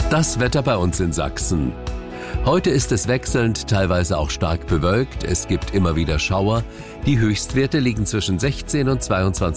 Das Wetter bei uns in Sachsen. Heute ist es wechselnd, teilweise auch stark bewölkt. Es gibt immer wieder Schauer. Die Höchstwerte liegen zwischen 16 und 22